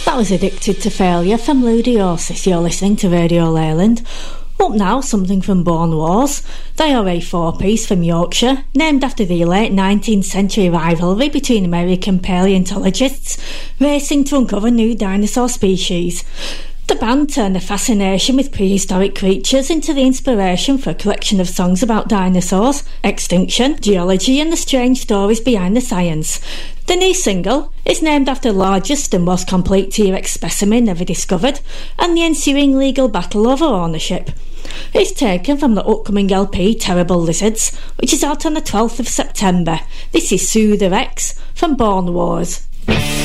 That was Addicted to Failure from Ludiosis. You're listening to Radio Leyland. Up now, something from Born Wars. They are a four-piece from Yorkshire, named after the late 19th century rivalry between American paleontologists racing to uncover new dinosaur species. The band turned a fascination with prehistoric creatures into the inspiration for a collection of songs about dinosaurs, extinction, geology and the strange stories behind the science. The new single is named after the largest and most complete T-Rex specimen ever discovered and the ensuing legal battle over ownership. It's taken from the upcoming LP Terrible Lizards, which is out on the 12th of September. This is Sue the Rex from Born Wars.